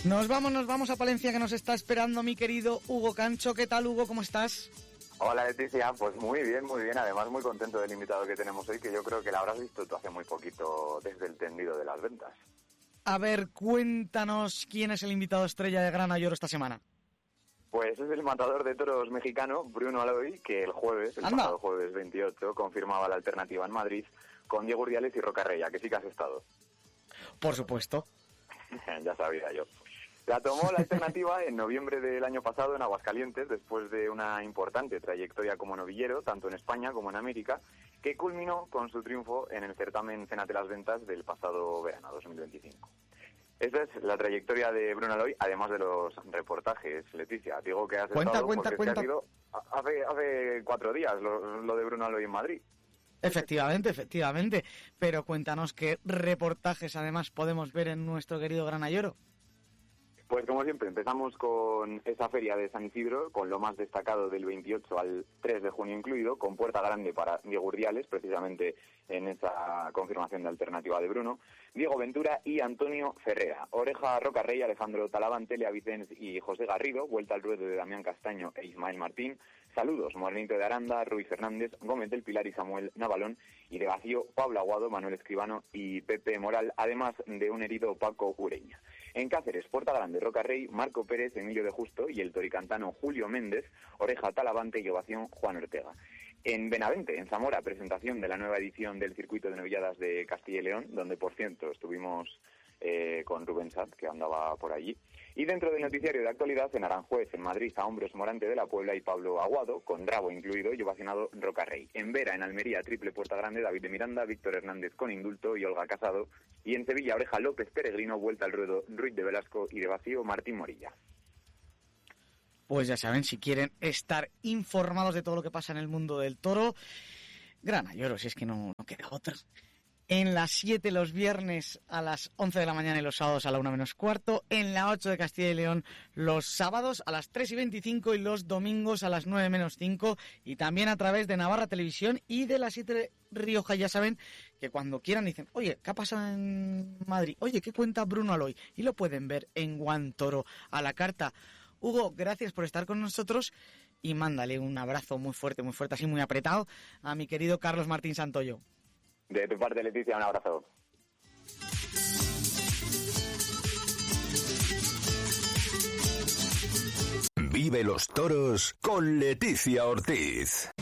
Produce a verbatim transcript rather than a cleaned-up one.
Nos vamos, nos vamos a Palencia, que nos está esperando mi querido Hugo Cancho. ¿Qué tal, Hugo? ¿Cómo estás? Hola, Leticia. Pues muy bien, muy bien. Además, muy contento del invitado que tenemos hoy, que yo creo que la habrás visto tú hace muy poquito desde el tendido de las ventas. A ver, cuéntanos quién es el invitado estrella de Grana y Oro esta semana. Pues es el matador de toros mexicano, Bruno Aloy, que el jueves, el Anda. pasado jueves veintiocho, confirmaba la alternativa en Madrid con Diego Urdiales y Roca Rey. ¿A que sí que has estado? Por supuesto. Ya sabía yo. La tomó la alternativa en noviembre del año pasado en Aguascalientes, después de una importante trayectoria como novillero, tanto en España como en América, que culminó con su triunfo en el certamen Cénate las Ventas del pasado verano, dos mil veinticinco. Esta es la trayectoria de Bruno Aloy, además de los reportajes, Leticia. Digo que has Cuenta, estado cuenta, porque cuenta. es que ha sido hace, hace cuatro días lo, lo de Bruno Aloy en Madrid. Efectivamente, efectivamente. Pero cuéntanos qué reportajes además podemos ver en nuestro querido Grana y Oro. Pues como siempre, empezamos con esa feria de San Isidro, con lo más destacado del veintiocho al tres de junio incluido, con puerta grande para Diego Urdiales, precisamente en esa confirmación de alternativa de Bruno, Diego Ventura y Antonio Ferrera, Oreja Roca Rey, Alejandro Talavante, Lea Vicens y José Garrido, vuelta al ruedo de Damián Castaño e Ismael Martín, Saludos, Morenito de Aranda, Ruiz Fernández, Gómez del Pilar y Samuel Navalón, y de vacío, Pablo Aguado, Manuel Escribano y Pepe Moral, además de un herido Paco Ureña. En Cáceres, Puerta Grande, Roca Rey, Marco Pérez, Emilio de Justo y el toricantano Julio Méndez, Oreja Talavante y ovación Juan Ortega. En Benavente, en Zamora, presentación de la nueva edición del circuito de novilladas de Castilla y León, donde por cierto estuvimos eh, con Rubén Sat, que andaba por allí. Y dentro del noticiario de actualidad, en Aranjuez, en Madrid, a Hombros Morante de la Puebla y Pablo Aguado, con rabo incluido, y ovacionado Roca Rey. En Vera, en Almería, triple Puerta Grande, David de Miranda, Víctor Hernández con indulto y Olga Casado. Y en Sevilla, Oreja López Peregrino, vuelta al ruedo Ruiz de Velasco y de vacío Martín Morilla. Pues ya saben, si quieren estar informados de todo lo que pasa en el mundo del toro, Grana y Oro, si es que no, no queda otra. En las siete los viernes a las once de la mañana y los sábados a la una menos cuarto. En la ocho de Castilla y León los sábados a las tres y veinticinco y los domingos a las nueve menos cinco. Y también a través de Navarra Televisión y de las siete Rioja. Ya saben que cuando quieran dicen, oye, ¿qué ha pasado en Madrid? Oye, ¿qué cuenta Bruno Aloy? Y lo pueden ver en Guantoro a la carta. Hugo, gracias por estar con nosotros y mándale un abrazo muy fuerte, muy fuerte, así muy apretado a mi querido Carlos Martín Santoyo. De tu parte, Leticia, un abrazo. Vive los toros con Leticia Ortiz.